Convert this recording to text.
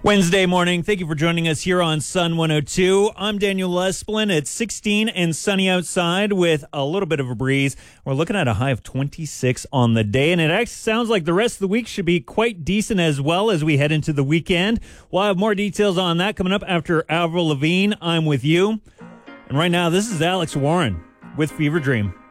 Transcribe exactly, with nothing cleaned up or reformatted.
Wednesday morning. Thank you for joining us here on Sun one oh two. I'm Daniel Lesplin. It's sixteen and sunny outside with a little bit of a breeze. We're looking at a high of twenty-six on the day, and it actually sounds like the rest of the week should be quite decent as well as we head into the weekend. We'll have more details on that coming up after Avril Lavigne. I'm with you. And right now, this is Alex Warren with Fever Dream.